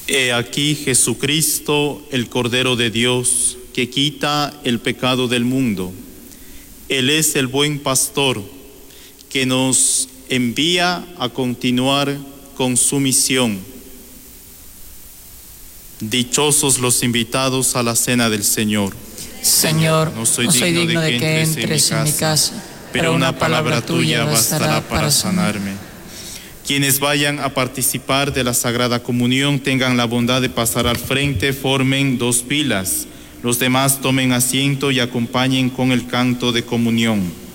He aquí Jesucristo, el Cordero de Dios, que quita el pecado del mundo. Él es el buen pastor que nos envía a continuar con su misión. Dichosos los invitados a la cena del Señor. Señor, no soy digno de que entres en mi casa, pero una palabra tuya bastará para sanarme. Quienes vayan a participar de la Sagrada Comunión tengan la bondad de pasar al frente, formen 2 filas. Los demás tomen asiento y acompañen con el canto de comunión.